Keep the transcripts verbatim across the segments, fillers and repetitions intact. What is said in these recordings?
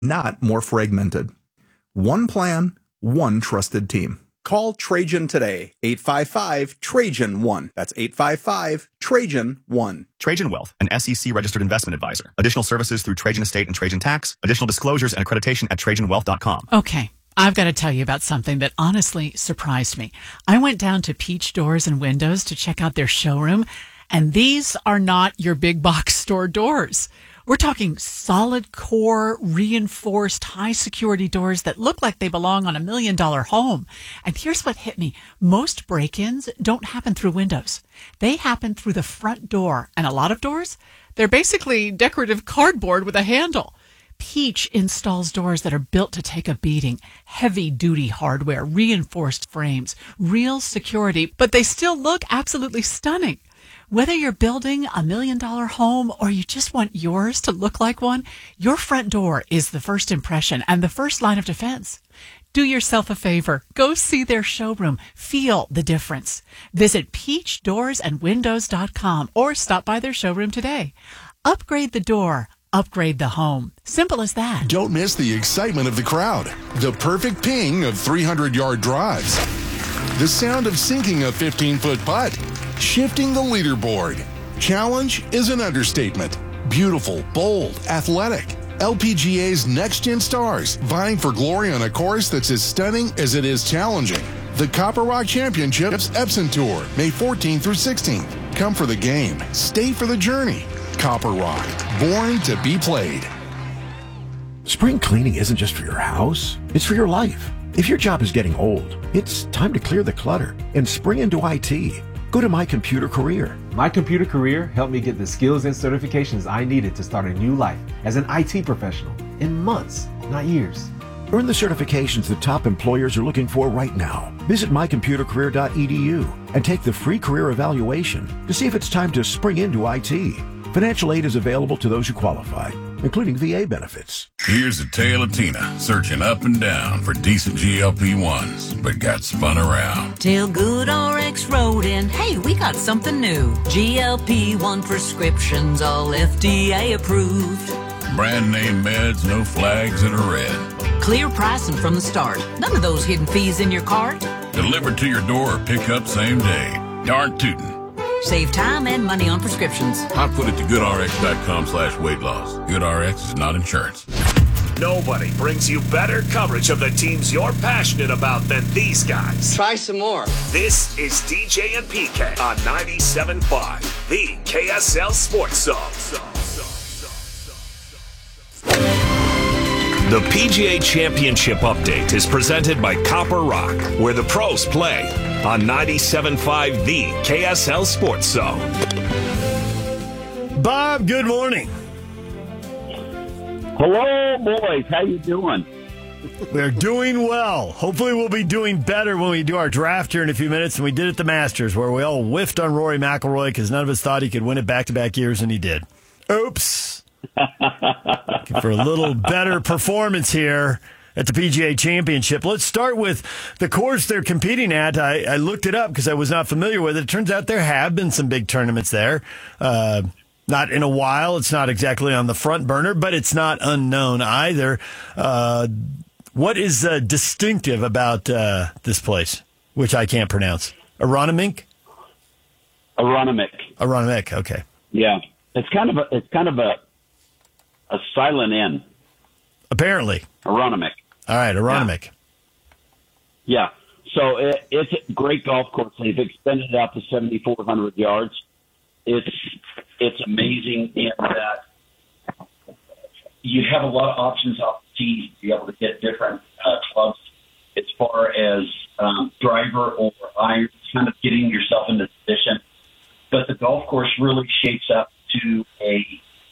not more fragmented. One plan, one trusted team. Call Trajan today, eight five five, Trajan one. That's eight five five, Trajan one. Trajan Wealth, an S E C-registered investment advisor. Additional services through Trajan Estate and Trajan Tax. Additional disclosures and accreditation at trajan wealth dot com. Okay, I've got to tell you about something that honestly surprised me. I went down to Peach Doors and Windows to check out their showroom, and these are not your big box store doors. We're talking solid core, reinforced, high security doors that look like they belong on a million dollar home. And here's what hit me. Most break-ins don't happen through windows. They happen through the front door. And a lot of doors, they're basically decorative cardboard with a handle. Peach installs doors that are built to take a beating. Heavy-duty hardware, reinforced frames, real security, but they still look absolutely stunning. Whether you're building a million-dollar home or you just want yours to look like one, your front door is the first impression and the first line of defense. Do yourself a favor. Go see their showroom. Feel the difference. Visit peach doors and windows dot com or stop by their showroom today. Upgrade the door. Upgrade the home. Simple as that. Don't miss the excitement of the crowd, the perfect ping of three hundred yard drives, the sound of sinking a fifteen foot putt, shifting the leaderboard. Challenge is an understatement. Beautiful, bold, athletic. L P G A's next-gen stars vying for glory on a course that's as stunning as it is challenging. The Copper Rock Championships Epson Tour, May fourteenth through sixteenth. Come for the game. Stay for the journey. Copper Rock, born to be played. Spring cleaning isn't just for your house, it's for your life. If your job is getting old, it's time to clear the clutter and spring into I T. Go to My Computer Career. My Computer Career helped me get the skills and certifications I needed to start a new life as an I T professional in months, not years. Earn the certifications the top employers are looking for right now. Visit my computer career dot e d u and take the free career evaluation to see if it's time to spring into I T. Financial aid is available to those who qualify, including V A benefits. Here's a tale of Tina searching up and down for decent G L P ones, but got spun around. Till GoodRx wrote in, hey, we got something new. G L P one prescriptions, all F D A approved. Brand name meds, no flags that are red. Clear pricing from the start. None of those hidden fees in your cart. Delivered to your door or pick up same day. Darn tootin'. Save time and money on prescriptions. I put it to goodrx.com slash weight loss. GoodRx is not insurance. Nobody brings you better coverage of the teams you're passionate about than these guys. Try some more. This is D J and P K on ninety-seven point five, the K S L Sports Zone. The P G A Championship Update is presented by Copper Rock, where the pros play, on ninety-seven point five, the K S L Sports Zone. Bob, good morning. Hello, boys. How you doing? We're doing well. Hopefully we'll be doing better when we do our draft here in a few minutes than we did at the Masters, where we all whiffed on Rory McIlroy because none of us thought he could win it back-to-back years, and he did. Oops. Looking for a little better performance here at the P G A Championship. Let's start with the course they're competing at. I, I looked it up because I was not familiar with it. It turns out there have been some big tournaments there. Uh, not in a while. It's not exactly on the front burner, but it's not unknown either. Uh, what is uh, distinctive about uh, this place, which I can't pronounce? Aronimink? Aronimink. Aronimink, okay. Yeah. It's kind of a, it's kind of a, a silent N. Apparently. Aronimink. All right, Aronimink. Yeah. yeah. So it, it's a great golf course. They've extended it out to seventy-four hundred yards. It's it's amazing in that you have a lot of options off the tee to be able to get different uh, clubs as far as um, driver or iron, kind of getting yourself into position. But the golf course really shapes up to a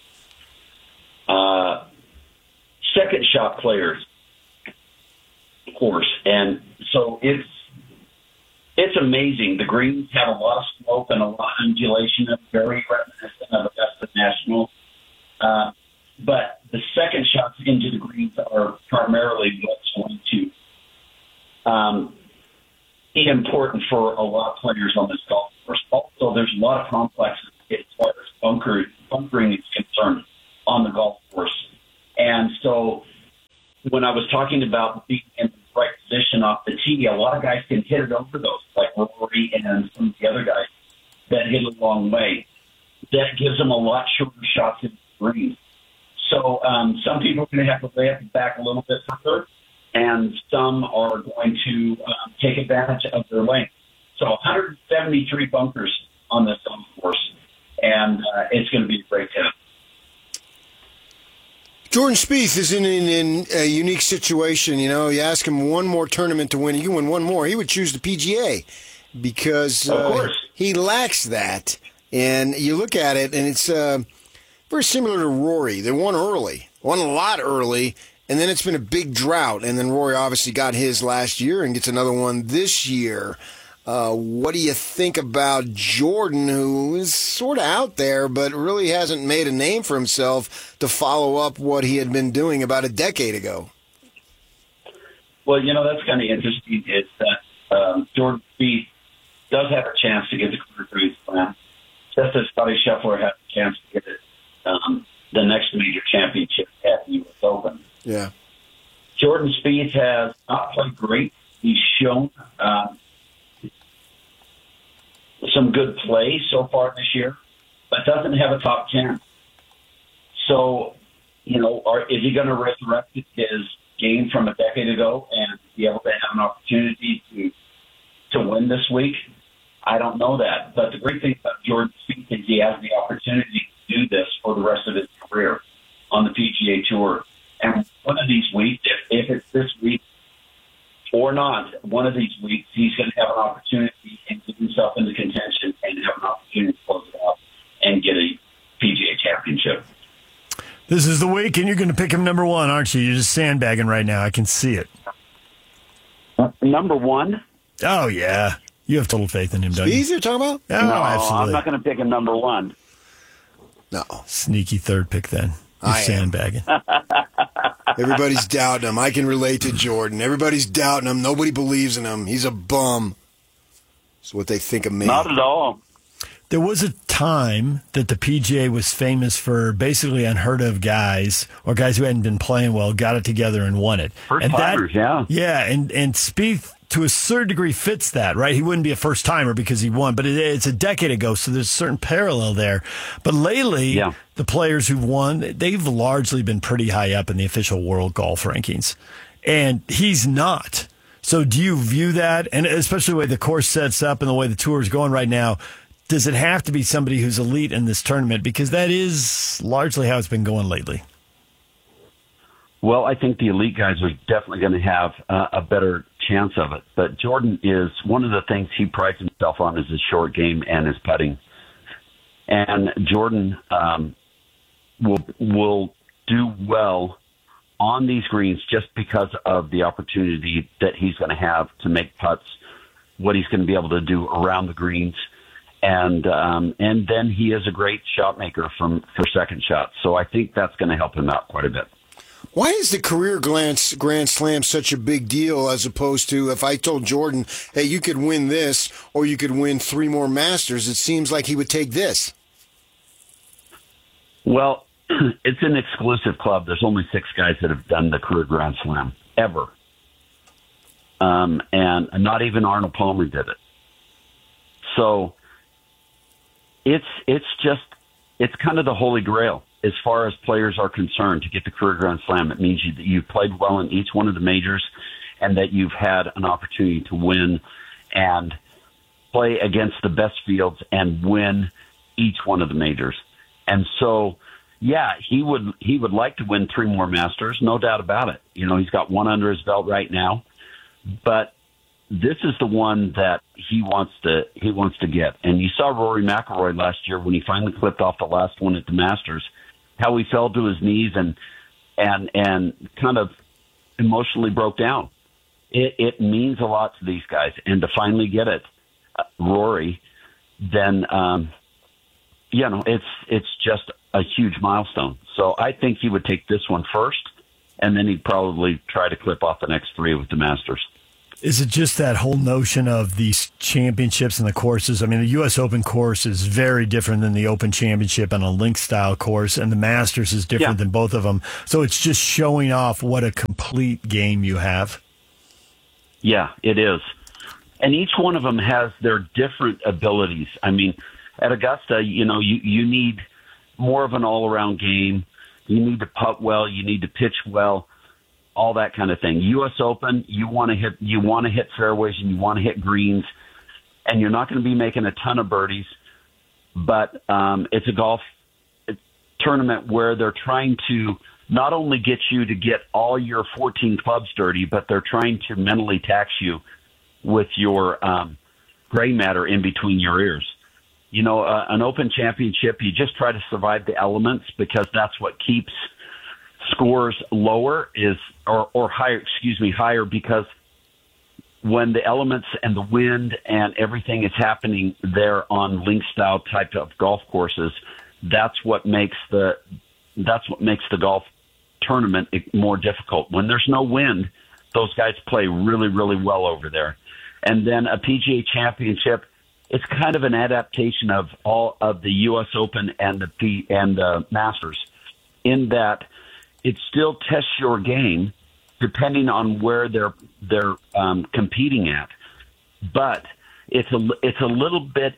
uh, second shot players course, and so it's it's amazing. The greens have a lot of slope and a lot of undulation, very reminiscent of Augusta National. Uh, but the second shots into the greens are primarily what's going to um, be important for a lot of players on this golf course. Also, there's a lot of complexes as far as bunker, bunkering is concerned on the golf course. And so when I was talking about being in the right position off the tee, a lot of guys can hit it over those, like Rory and some of the other guys that hit it a long way. That gives them a lot shorter shots in the green. So um, some people are going to have to lay up and back a little bit further, and some are going to um, take advantage of their length. So one hundred seventy-three bunkers on this golf course, and uh, it's going to be a great test. Jordan Spieth is in, in, in a unique situation. You know, you ask him one more tournament to win, he can win one more. He would choose the P G A because uh, he lacks that. And you look at it, and it's uh, very similar to Rory. They won early, won a lot early, and then it's been a big drought. And then Rory obviously got his last year and gets another one this year. Uh, what do you think about Jordan, who is sort of out there, but really hasn't made a name for himself to follow up what he had been doing about a decade ago? Well, you know, that's kind of interesting is that um, Jordan Spieth does have a chance to get the Career Grand Slam, just as Scottie Scheffler had a chance to get it, um, the next major championship at the U S Open. Yeah. Jordan Spieth has not played great. He's shown um, some good play so far this year, but doesn't have a top ten. So, you know, are, is he going to resurrect his game from a decade ago and be able to have an opportunity to to win this week? I don't know that. But the great thing about Jordan Spieth is he has the opportunity to do this for the rest of his career on the P G A Tour. And one of these weeks, if, if it's this week or not, one of these weeks, he's going to have an opportunity and get himself into contention and have an opportunity to close it out and get a P G A championship. This is the week, and you're going to pick him number one, aren't you? You're just sandbagging right now. I can see it. Uh, number one? Oh, yeah. You have total faith in him, don't you? Spieth you're talking about? Oh, no, absolutely. I'm not going to pick him number one. No. Sneaky third pick then. You're I sandbagging. Everybody's doubting him. I can relate to Jordan. Everybody's doubting him. Nobody believes in him. He's a bum. That's what they think of me. Not at all. There was a time that the P G A was famous for basically unheard of guys or guys who hadn't been playing well got it together and won it. First and timers, yeah. Yeah, and, and Spieth, to a certain degree, fits that, right? He wouldn't be a first timer because he won, but it, it's a decade ago, so there's a certain parallel there. But lately, yeah. the players who've won, they've largely been pretty high up in the official world golf rankings, and he's not. So do you view that, and especially the way the course sets up and the way the tour is going right now, does it have to be somebody who's elite in this tournament? Because that is largely how it's been going lately. Well, I think the elite guys are definitely going to have uh, a better chance of it. But Jordan is, one of the things he prides himself on is his short game and his putting. And Jordan um, will will do well on these greens just because of the opportunity that he's going to have to make putts, what he's going to be able to do around the greens. And um, and then he is a great shot maker from for second shots. So I think that's going to help him out quite a bit. Why is the career glance Grand Slam such a big deal as opposed to if I told Jordan, hey, you could win this or you could win three more Masters, it seems like he would take this? Well, it's an exclusive club. There's only six guys that have done the career Grand Slam ever. Um, and not even Arnold Palmer did it. So it's it's just, it's kind of the holy grail. As far as players are concerned, to get the career Grand Slam, it means you, that you've played well in each one of the majors and that you've had an opportunity to win and play against the best fields and win each one of the majors. And so, yeah, he would he would like to win three more Masters, no doubt about it. You know, he's got one under his belt right now, but this is the one that he wants to he wants to get. And you saw Rory McIlroy last year when he finally clipped off the last one at the Masters, how he fell to his knees and and and kind of emotionally broke down. It, it means a lot to these guys, and to finally get it, uh, Rory, then um, you know it's it's just a huge milestone. So I think he would take this one first, and then he'd probably try to clip off the next three with the Masters. Is it just that whole notion of these championships and the courses? I mean, the U S Open course is very different than the Open Championship and a link-style course, and the Masters is different yeah. than both of them. So it's just showing off what a complete game you have. Yeah, it is. And each one of them has their different abilities. I mean, at Augusta, you know, you, you need more of an all-around game. You need to putt well. You need to pitch well. All that kind of thing. U S Open, you want to hit, you want to hit fairways and you want to hit greens, and you're not going to be making a ton of birdies. But um, it's a golf tournament where they're trying to not only get you to get all your fourteen clubs dirty, but they're trying to mentally tax you with your um, gray matter in between your ears. You know, uh, an Open Championship, you just try to survive the elements because that's what keeps scores lower is or, or higher, excuse me, higher because when the elements and the wind and everything is happening there on link style type of golf courses, that's what makes the that's what makes the golf tournament more difficult. When there's no wind, those guys play really, really well over there. And then a P G A Championship, it's kind of an adaptation of all of the U S Open and the P and the Masters, in that it still tests your game depending on where they're they're um, competing at, but it's a it's a little bit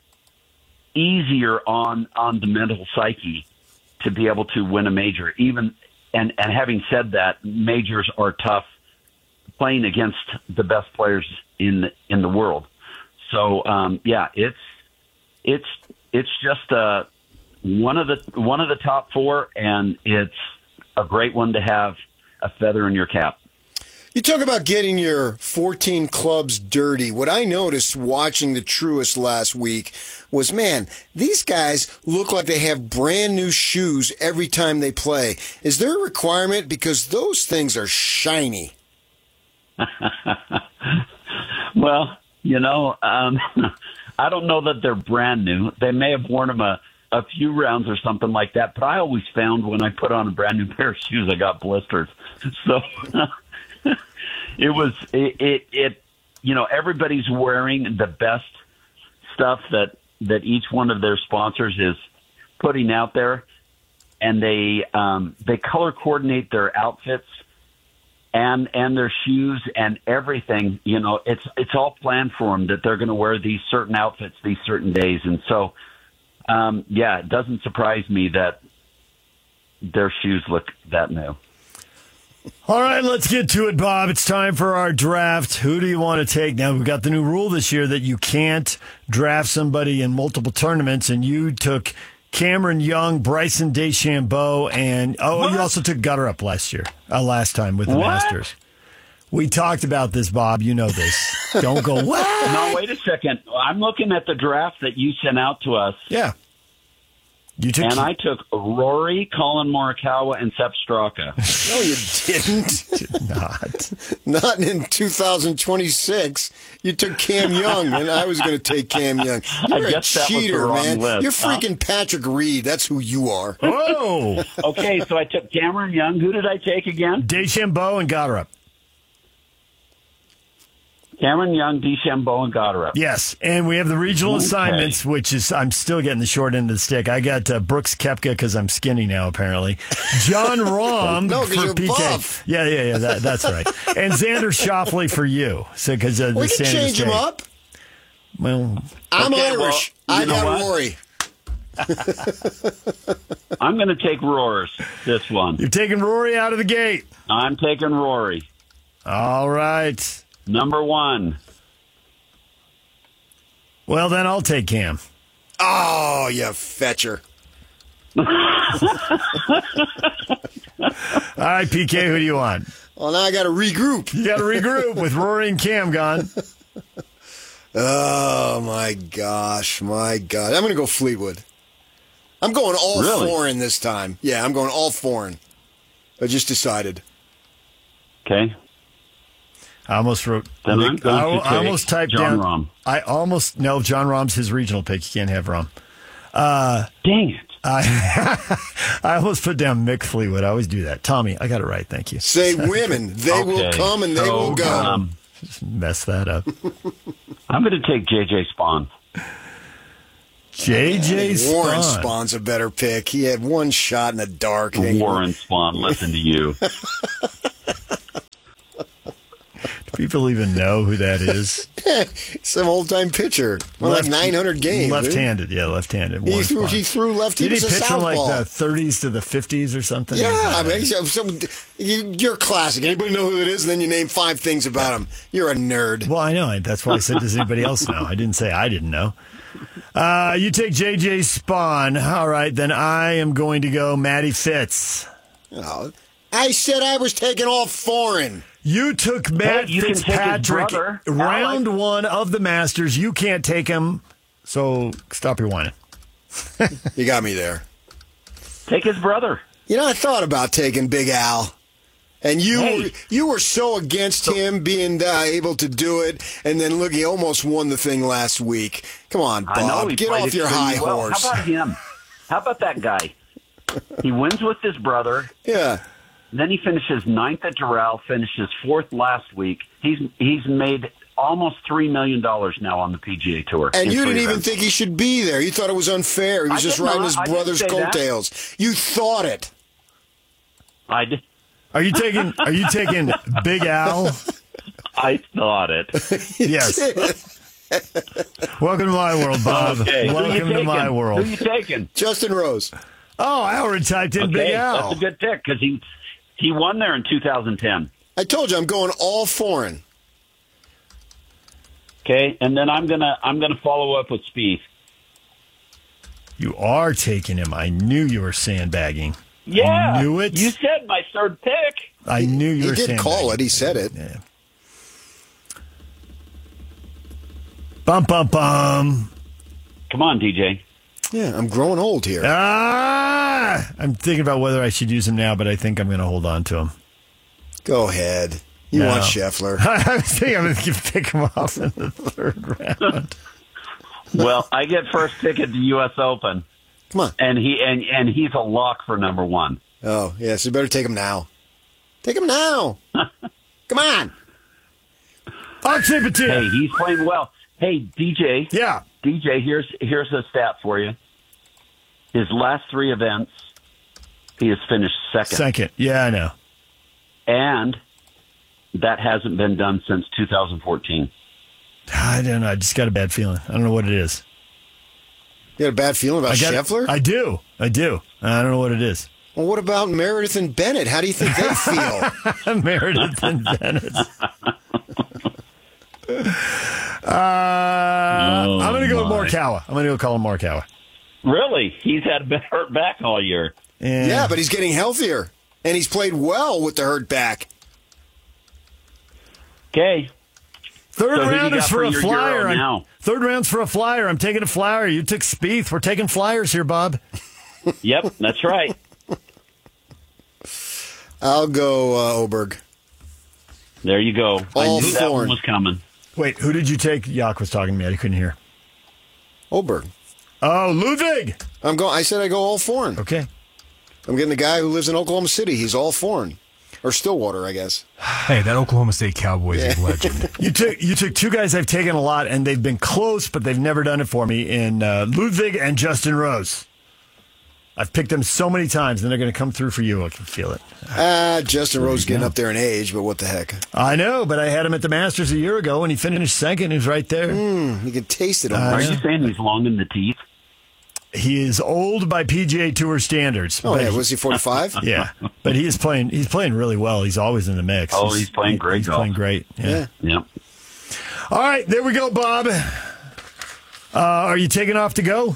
easier on on the mental psyche to be able to win a major. Even and and having said that, majors are tough playing against the best players in the, in the world. So um, yeah, it's it's it's just uh, one of the one of the top four, and it's a great one to have a feather in your cap. You talk about getting your fourteen clubs dirty. What I noticed watching the Truist last week was, man, these guys look like they have brand new shoes every time they play. Is there a requirement? Because those things are shiny. Well, you know, um, I don't know that they're brand new. They may have worn them a, a few rounds or something like that, but I always found when I put on a brand new pair of shoes, I got blisters. So it was, it, it, it, you know, everybody's wearing the best stuff that, that each one of their sponsors is putting out there. And they, um, they color coordinate their outfits and, and their shoes and everything. You know, it's, it's all planned for them that they're going to wear these certain outfits, these certain days. And so, um, yeah, it doesn't surprise me that their shoes look that new. All right, let's get to it, Bob. It's time for our draft. Who do you want to take? Now, we've got the new rule this year that you can't draft somebody in multiple tournaments, and you took Cameron Young, Bryson DeChambeau, and, oh, what? You also took Gutterup last year, uh, last time with the what? Masters. We talked about this, Bob. You know this. Don't go, what? No, wait a second. I'm looking at the draft that you sent out to us. Yeah. You took and I took Rory, Colin Morikawa, and Sepp Straka. No, you didn't. Did not. Not in two thousand twenty-six. You took Cam Young, and I was going to take Cam Young. You're I guess a cheater, that was the wrong man. list, You're huh? freaking Patrick Reed. That's who you are. Whoa. Okay, so I took Cameron Young. Who did I take again? DeChambeau and Gutterup. Cameron Young, DeChambeau, and Gutterup. Yes, and we have the regional Okay. assignments, which is, I'm still getting the short end of the stick. I got uh, Brooks Koepka because I'm skinny now, apparently. John Rahm No, 'cause for you're P K. buff. Yeah, yeah, yeah, that, that's right. And Xander Schauffele for you. So, because uh, We the can Sanders change him take. up. Well, I'm Okay, well, Irish. you I know got what? Rory. I'm going to take Roars this one. you're taking Rory out of the gate. I'm taking Rory. All right. Number one. Well, then I'll take Cam. Oh, you fetcher. All right, P K, who do you want? Well, now I got to regroup. You got to regroup with Rory and Cam gone. Oh, my gosh. My God. I'm going to go Fleetwood. I'm going all Really? foreign this time. Yeah, I'm going all foreign. I just decided. Okay. I almost wrote. Then I'm I, going to I take almost typed John down. Rahm. I almost no. John Rahm's his regional pick. You can't have Rahm. Uh, Dang it. I I almost put down Mick Fleetwood. I always do that. Tommy, I got it right. Thank you. Say women. They will Okay. come and they So, will go. Um, Just mess that up. I'm going to take J J Spawn. J J Spawn. Warren Spawn's a better pick. He had one shot in the dark. Warren Spawn, listen to you. Do people even know who that is? Some old-time pitcher. Well, Left- like nine hundred games. Left-handed, dude. yeah, left-handed. He Warren threw, Spawn. he threw left. He Did he was a pitch from like southpaw. the thirties to the fifties or something? Yeah, I mean, he's some, you, you're classic. Anybody know who it is? And then you name five things about him. You're a nerd. Well, I know. That's why I said, does anybody else know? I didn't say I didn't know. Uh, you take J J Spawn. All right, then I am going to go Matty Fitz. Oh, I said I was taking all foreign. You took Matt Hey, you can take his Fitzpatrick brother, round Alex. one of the Masters. You can't take him, so stop your whining. You got me there. Take his brother. You know, I thought about taking Big Al. And you Hey. were, you were so against him being uh, able to do it, and then look, he almost won the thing last week. Come on, Bob, I know he get played off your extremely high well. horse. How about him? How about that guy? He wins with his brother. Yeah. Then he finishes ninth at Doral, finishes fourth last week. He's he's made almost three million dollars now on the P G A Tour. And in you three didn't even events. think he should be there. You thought it was unfair. He was I just did riding not. his I didn't brother's say that. coattails. You thought it. I did. Are you taking? Are you taking Big Al? I thought it. Yes. Welcome to my world, Bob. Okay. Who you Welcome to taking? my world. Who you taking? Justin Rose. Oh, I already typed in Okay, Big Al. that's a good pick because he he won there in two thousand ten. I told you I'm going all foreign. Okay, and then I'm gonna I'm gonna follow up with Spieth. You are taking him. I knew you were sandbagging. Yeah, I knew it. You said my third pick. I knew you He were did sandbagging. call it. He said it. Yeah. Bum bum bum. Come on, D J. Yeah, I'm growing old here. Ah! I'm thinking about whether I should use him now, but I think I'm going to hold on to him. Go ahead. You No. want Scheffler. I was thinking I'm going to pick him off in the third round. Well, I get first pick at the U S Open. Come on. And he and and he's a lock for number one. Oh, yeah, so you better take him now. Take him now. Come on. Akshay Patel. Hey, he's playing well. Hey, D J. Yeah. D J, here's here's a stat for you. His last three events, he has finished second. Second. Yeah, I know. And that hasn't been done since two thousand fourteen. I don't know. I just got a bad feeling. I don't know what it is. You got a bad feeling about I got, Scheffler? I do. I do. I don't know what it is. Well, what about Meredith and Bennett? How do you think they feel? Meredith and Bennett. Uh, Oh, I'm going to go with my. Morikawa. I'm going to go call him Morikawa. Really? He's had a hurt back all year. Yeah. Yeah, but he's getting healthier. And he's played well with the hurt back. Okay. Third So who do you round is got for for a your flyer. Euro I'm- now? Third round's for a flyer. I'm taking a flyer. You took Spieth. We're taking flyers here, Bob. Yep, that's right. I'll go uh, Oberg. There you go. I All knew that foreign. one was coming. Wait, who did you take? Yak was talking to me. I couldn't hear. Oberg. Oh, Ludwig. I'm going. I said I go all foreign. Okay. I'm getting the guy who lives in Oklahoma City. He's all foreign. Or Stillwater, I guess. Hey, that Oklahoma State Cowboys is legend. You took you took two guys I've taken a lot, and they've been close, but they've never done it for me. In uh, Ludwig and Justin Rose. I've picked them so many times, and they're going to come through for you. I can feel it. Ah, Justin Rose getting go. up there in age, but what the heck? I know, but I had him at the Masters a year ago, and he finished second. He was right there. Mm, you can taste it. Uh, Almost. Are you saying he's long in the teeth? He is old by P G A Tour standards. oh but yeah, was he forty-five? Yeah, but he is playing. He's playing really well. He's always in the mix. Oh, he's playing great He's golf. playing great. Yeah. Yeah. Yep. All right, there we go, Bob. Uh, are you taking off to go,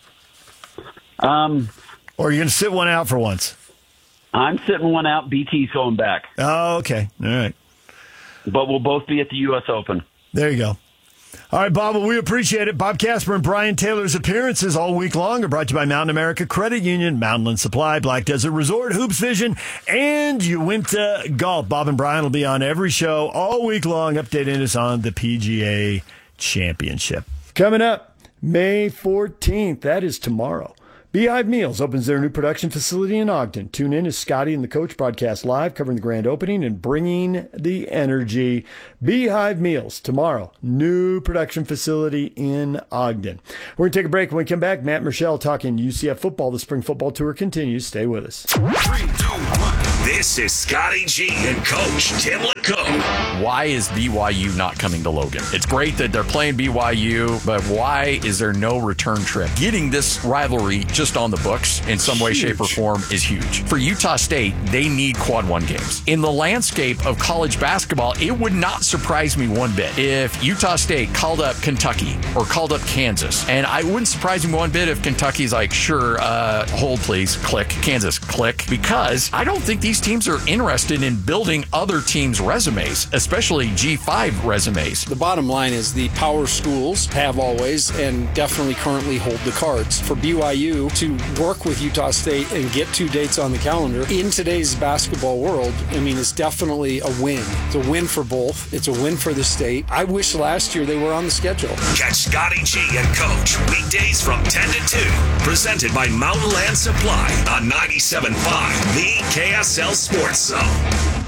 Um, or are you going to sit one out for once? I'm sitting one out. B T's going back. Oh, okay. All right. But we'll both be at the U S Open. There you go. All right, Bob, well, we appreciate it. Bob Casper and Brian Taylor's appearances all week long are brought to you by Mountain America Credit Union, Mountainland Supply, Black Desert Resort, Hoops Vision, and Uinta Golf. Bob and Brian will be on every show all week long, updating us on the P G A Championship. Coming up, May fourteenth, that is tomorrow. Beehive Meals opens their new production facility in Ogden. Tune in as Scotty and the coach broadcast live, covering the grand opening and bringing the energy. Beehive Meals tomorrow. New production facility in Ogden. We're going to take a break. When we come back, Matt Michelle talking U C F football. The spring football tour continues. Stay with us. Three, two, one. This is Scotty G and Coach Tim LeComb. Why is B Y U not coming to Logan? It's great that they're playing B Y U, but why is there no return trip? Getting this rivalry just on the books in some way, huge. shape, or form is huge. For Utah State, they need quad one games. In the landscape of college basketball, it would not surprise me one bit if Utah State called up Kentucky or called up Kansas. And I wouldn't surprise me one bit if Kentucky's like, sure, uh, hold please, click. Kansas, click. Because I don't think these teams are interested in building other teams' resumes, especially G five resumes. The bottom line is the power schools have always and definitely currently hold the cards. For B Y U to work with Utah State and get two dates on the calendar in today's basketball world, I mean, it's definitely a win. It's a win for both. It's a win for the state. I wish last year they were on the schedule. Catch Scotty G and Coach weekdays from ten to two. Presented by Mountain Land Supply on ninety-seven point five, the K S L Sports Zone.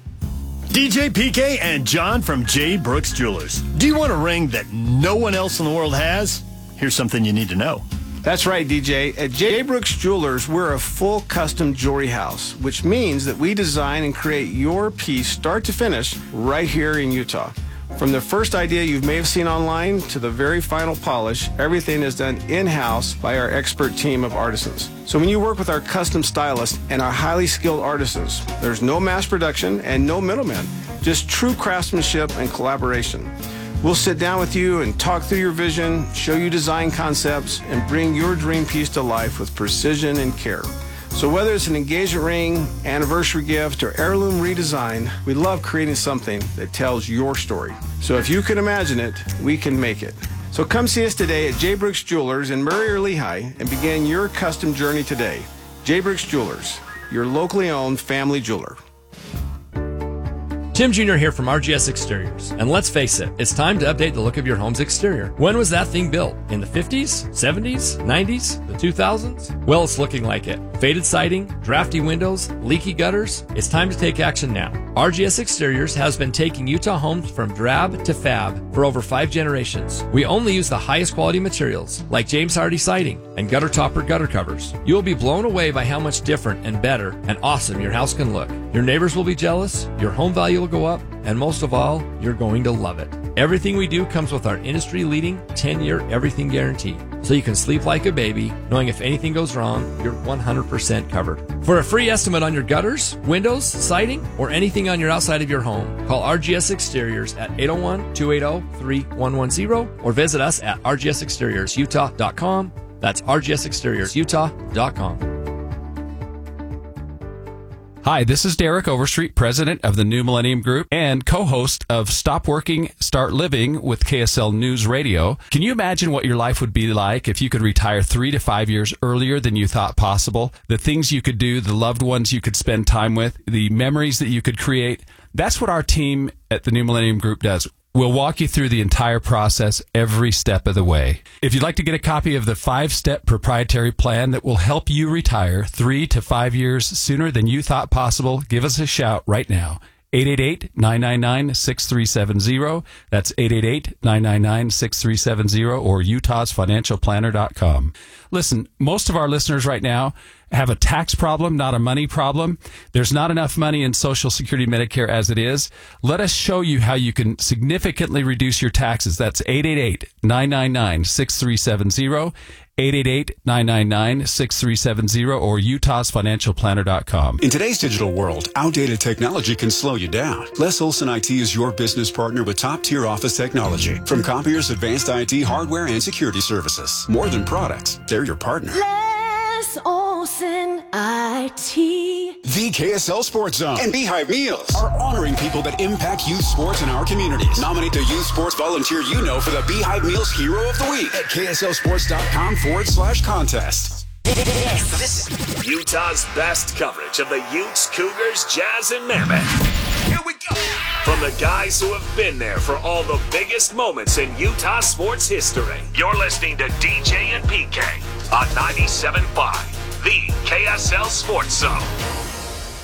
D J P K and John from J. Brooks Jewelers. Do you want a ring that no one else in the world has? Here's something you need to know. That's right, D J. At J. Brooks Jewelers, we're a full custom jewelry house, which means that we design and create your piece start to finish right here in Utah. From the first idea you may have seen online to the very final polish, everything is done in-house by our expert team of artisans. So when you work with our custom stylists and our highly skilled artisans, there's no mass production and no middlemen, just true craftsmanship and collaboration. We'll sit down with you and talk through your vision, show you design concepts, and bring your dream piece to life with precision and care. So whether it's an engagement ring, anniversary gift, or heirloom redesign, we love creating something that tells your story. So if you can imagine it, we can make it. So come see us today at J. Brooks Jewelers in Murray or Lehigh and begin your custom journey today. J. Brooks Jewelers, your locally owned family jeweler. Tim Junior here from R G S Exteriors. And let's face it, it's time to update the look of your home's exterior. When was that thing built? In the fifties, seventies, nineties, the two thousands? Well, it's looking like it. Faded siding, drafty windows, leaky gutters. It's time to take action now. R G S Exteriors has been taking Utah homes from drab to fab for over five generations. We only use the highest quality materials, like James Hardy siding and gutter topper gutter covers. You will be blown away by how much different and better and awesome your house can look. Your neighbors will be jealous, your home value will go up, and most of all, you're going to love it. Everything we do comes with our industry-leading ten-year everything guarantee, so you can sleep like a baby, knowing if anything goes wrong, you're one hundred percent covered. For a free estimate on your gutters, windows, siding, or anything on your outside of your home, call R G S Exteriors at eight oh one, two eight oh, three one one zero or visit us at r g s exteriors utah dot com. That's r g s exteriors utah dot com. Hi, this is Derek Overstreet, president of the New Millennium Group and co-host of Stop Working, Start Living with K S L News Radio. Can you imagine what your life would be like if you could retire three to five years earlier than you thought possible? The things you could do, the loved ones you could spend time with, the memories that you could create. That's what our team at the New Millennium Group does. We'll walk you through the entire process every step of the way. If you'd like to get a copy of the five-step proprietary plan that will help you retire three to five years sooner than you thought possible, give us a shout right now. eight eight eight, nine nine nine, six three seven zero. That's eight eight eight, nine nine nine, six three seven zero or utahs financial planner dot com. Listen, most of our listeners right now have a tax problem, not a money problem. There's not enough money in Social Security Medicare as it is. Let us show you how you can significantly reduce your taxes. That's eight eight eight, nine nine nine, six three seven zero, eight eight eight, nine nine nine, six three seven zero or utahs financial planner dot com. In today's digital world, outdated technology can slow you down. Les Olson I T is your business partner with top-tier office technology. From copiers, advanced I T, hardware, and security services. More than products, they're your partner. Les Olson I T. The K S L Sports Zone and Beehive Meals are honoring people that impact youth sports in our communities. Nominate the youth sports volunteer you know for the Beehive Meals Hero of the Week at k s l sports dot com forward slash contest. This is Utah's best coverage of the Utes, Cougars, Jazz, and Mammoth. Here we go. From the guys who have been there for all the biggest moments in Utah sports history. You're listening to D J and P K on ninety-seven point five, the K S L Sports Zone.